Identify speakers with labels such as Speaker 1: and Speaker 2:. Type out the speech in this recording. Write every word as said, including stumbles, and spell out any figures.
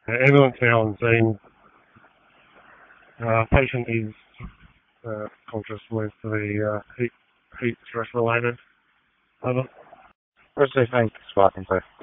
Speaker 1: Uh, ambulance now on scene. Uh, patient is uh, conscious with the uh, heat, heat stress related. Over.
Speaker 2: Firstly, thanks for talking to.